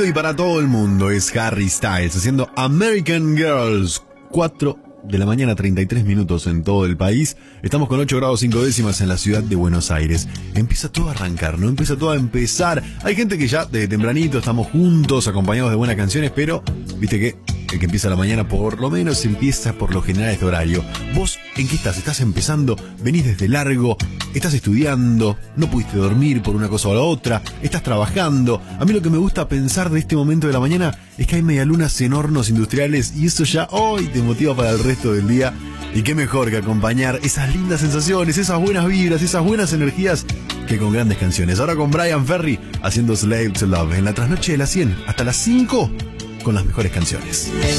y para todo el mundo es Harry Styles haciendo American Girls. 4 de la mañana, 33 minutos en todo el país. Estamos con 8 grados 5 décimas en la ciudad de Buenos Aires. Empieza todo a arrancar, ¿no? Empieza todo a empezar. Hay gente que ya desde tempranito estamos juntos, acompañados de buenas canciones, pero viste que el que empieza la mañana por lo menos empieza por lo general a este horario. ¿Vos en qué estás? ¿Estás empezando? ¿Venís desde largo? ¿Estás estudiando? ¿No pudiste dormir por una cosa o la otra? ¿Estás trabajando? A mí lo que me gusta pensar de este momento de la mañana es que hay medialunas en hornos industriales y eso ya hoy te motiva para el resto del día. Y qué mejor que acompañar esas lindas sensaciones, esas buenas vibras, esas buenas energías que con grandes canciones. Ahora con Bryan Ferry haciendo Slave to Love en la trasnoche de las 100 hasta las 5 con las mejores canciones.